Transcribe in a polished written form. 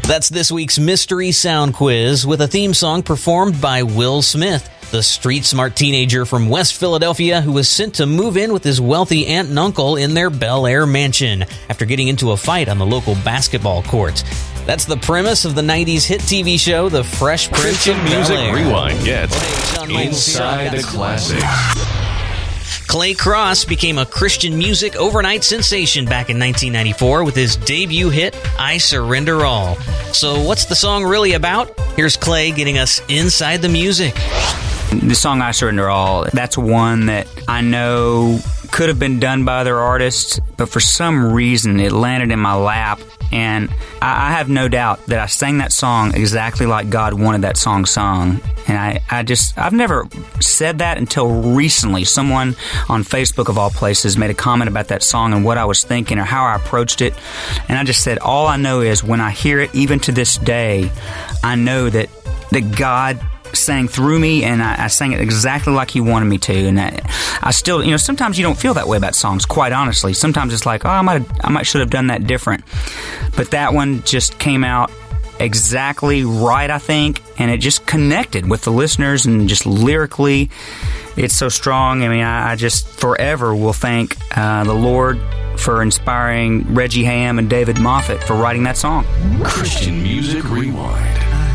That's this week's Mystery Sound Quiz with a theme song performed by Will Smith, the street-smart teenager from West Philadelphia who was sent to move in with his wealthy aunt and uncle in their Bel Air mansion after getting into a fight on the local basketball court. That's the premise of the 90s hit TV show, The Fresh Prince of Bel-Air. Music Rewind gets Inside the Classics. Clay Cross became a Christian music overnight sensation back in 1994 with his debut hit, I Surrender All. So what's the song really about? Here's Clay getting us inside the music. The song I Surrender All, that's one that I know could have been done by other artists, but for some reason it landed in my lap. And I have no doubt that I sang that song exactly like God wanted that song sung. And I've never said that until recently. Someone on Facebook, of all places, made a comment about that song and what I was thinking or how I approached it. And I just said, all I know is when I hear it, even to this day, I know that God sang through me, and I sang it exactly like he wanted me to. And I still, sometimes you don't feel that way about songs, quite honestly. Sometimes it's like, I might should have done that different. But that one just came out exactly right, I think, and it just connected with the listeners, and just lyrically, it's so strong. I mean, I just forever will thank the Lord for inspiring Reggie Ham and David Moffett for writing that song. Christian Music Rewind.